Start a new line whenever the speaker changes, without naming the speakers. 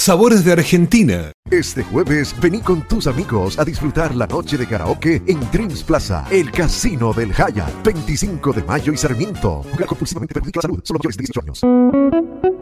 Sabores de Argentina.
Este jueves, vení con tus amigos a disfrutar la noche de karaoke en Dreams Plaza, el casino del Hyatt, 25 de mayo y Sarmiento. Jugar compulsivamente perjudica la salud, solo mayores de 18 años.